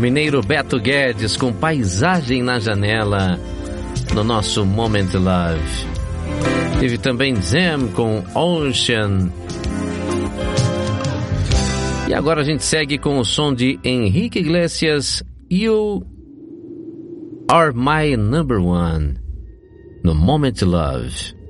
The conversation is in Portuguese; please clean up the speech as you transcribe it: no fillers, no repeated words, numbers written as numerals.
mineiro Beto Guedes com Paisagem na Janela, no nosso Moment Love. Teve também Zem com Ocean. E agora a gente segue com o som de Henrique Iglesias, You Are My Number One, no Moment Love.